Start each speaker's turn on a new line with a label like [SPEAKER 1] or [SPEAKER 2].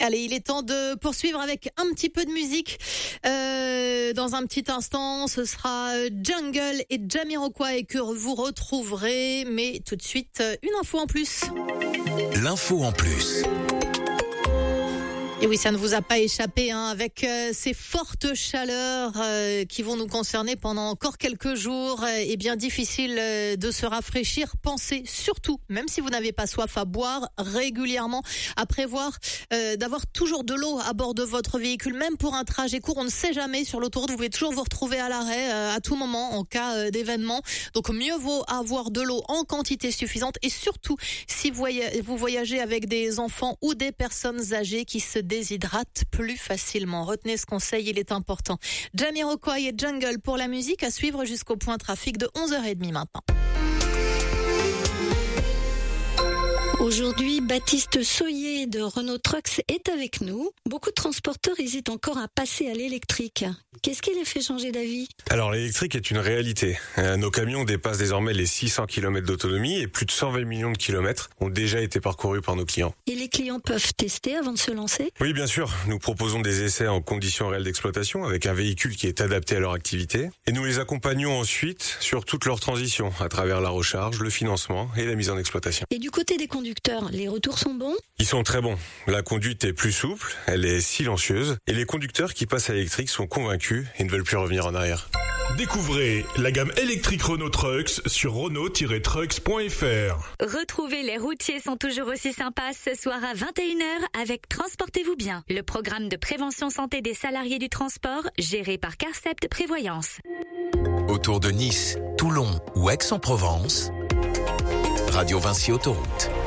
[SPEAKER 1] Allez, il est temps de poursuivre avec un petit peu de musique. Dans un petit instant, ce sera Jungle et Jamiroquai que vous retrouverez. Mais tout de suite, une info en plus.
[SPEAKER 2] L'info en plus.
[SPEAKER 1] Et oui, ça ne vous a pas échappé, avec ces fortes chaleurs qui vont nous concerner pendant encore quelques jours. Bien difficile de se rafraîchir. Pensez surtout, même si vous n'avez pas soif, à boire régulièrement, à prévoir d'avoir toujours de l'eau à bord de votre véhicule, même pour un trajet court. On ne sait jamais, sur l'autoroute, vous pouvez toujours vous retrouver à l'arrêt à tout moment en cas d'événement. Donc mieux vaut avoir de l'eau en quantité suffisante, et surtout si vous voyagez avec des enfants ou des personnes âgées qui se déshydrate plus facilement. Retenez ce conseil, il est important. Jamiroquai et Jungle pour la musique, à suivre jusqu'au point trafic de 11h30 maintenant.
[SPEAKER 3] Aujourd'hui, Baptiste Soyer de Renault Trucks est avec nous. Beaucoup de transporteurs hésitent encore à passer à l'électrique. Qu'est-ce qui les fait changer d'avis ?
[SPEAKER 4] Alors l'électrique est une réalité. Nos camions dépassent désormais les 600 km d'autonomie et plus de 120 millions de kilomètres ont déjà été parcourus par nos clients.
[SPEAKER 3] Et les clients peuvent tester avant de se lancer ?
[SPEAKER 4] Oui, bien sûr. Nous proposons des essais en conditions réelles d'exploitation avec un véhicule qui est adapté à leur activité. Et nous les accompagnons ensuite sur toute leur transition à travers la recharge, le financement et la mise en exploitation.
[SPEAKER 3] Et du côté des conducteurs, les retours sont bons ?
[SPEAKER 4] Ils sont très bons. La conduite est plus souple, elle est silencieuse et les conducteurs qui passent à l'électrique sont convaincus et ne veulent plus revenir en arrière.
[SPEAKER 5] Découvrez la gamme électrique Renault Trucks sur Renault-Trucks.fr.
[SPEAKER 6] Retrouvez Les routiers sont toujours aussi sympas ce soir à 21h avec Transportez-vous bien, le programme de prévention santé des salariés du transport géré par Carcept Prévoyance.
[SPEAKER 2] Autour de Nice, Toulon ou Aix-en-Provence, Radio Vinci Autoroute.